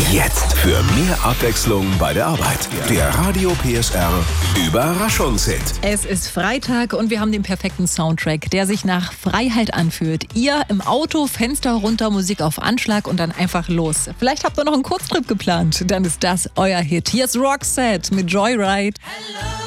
Jetzt für mehr Abwechslung bei der Arbeit. Der Radio PSR Überraschungshit. Es ist Freitag und wir haben den perfekten Soundtrack, der sich nach Freiheit anfühlt. Ihr im Auto, Fenster runter, Musik auf Anschlag und dann einfach los. Vielleicht habt ihr noch einen Kurztrip geplant. Dann ist das euer Hit. Hier ist Roxette mit Joyride. Hello.